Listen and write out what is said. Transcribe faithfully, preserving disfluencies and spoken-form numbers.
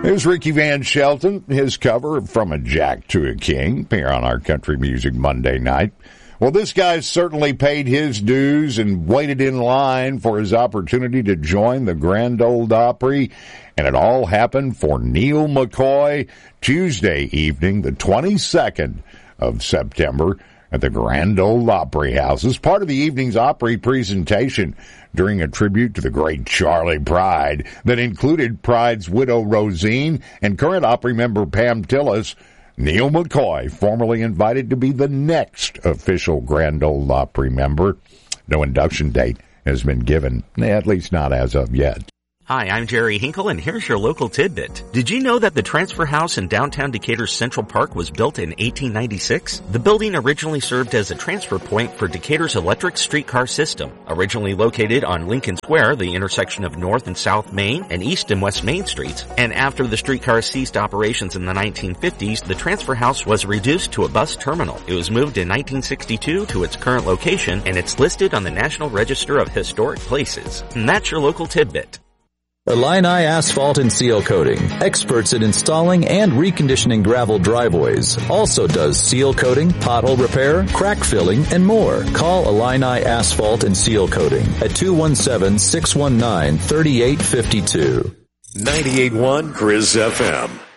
There's Ricky Van Shelton, his cover From a Jack to a King, here on our Country Music Monday night. Well, this guy certainly paid his dues and waited in line for his opportunity to join the Grand Ole Opry, and it all happened for Neal McCoy Tuesday evening, the twenty-second of September, at the Grand Ole Opry House as part of the evening's Opry presentation during a tribute to the great Charley Pride that included Pride's widow Rosine and current Opry member Pam Tillis. Neal McCoy formally invited to be the next official Grand Ole Opry member. No induction date has been given, at least not as of yet. Hi, I'm Jerry Hinkle, and here's your local tidbit. Did you know that the transfer house in downtown Decatur's Central Park was built in eighteen ninety-six? The building originally served as a transfer point for Decatur's electric streetcar system. Originally located on Lincoln Square, the intersection of North and South Main and East and West Main Streets, and after the streetcars ceased operations in the nineteen fifties, the transfer house was reduced to a bus terminal. It was moved in nineteen sixty-two to its current location, and it's listed on the National Register of Historic Places. And that's your local tidbit. Illini Asphalt and Seal Coating, experts in installing and reconditioning gravel driveways. Also does seal coating, pothole repair, crack filling, and more. Call Illini Asphalt and Seal Coating at two one seven, six one nine, three eight five two. ninety-eight point one Grizz F M.